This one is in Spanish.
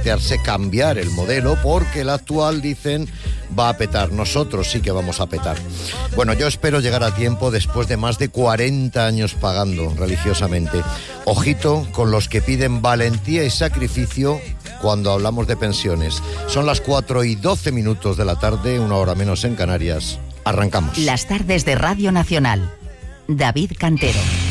plantearse cambiar el modelo porque el actual, dicen, va a petar. Nosotros sí que vamos a petar. Bueno, yo espero llegar a tiempo después de más de 40 años pagando religiosamente. Ojito con los que piden valentía y sacrificio cuando hablamos de pensiones. Son las 4:12 de la tarde, 1 hora menos en Canarias. Arrancamos. Las tardes de Radio Nacional. David Cantero.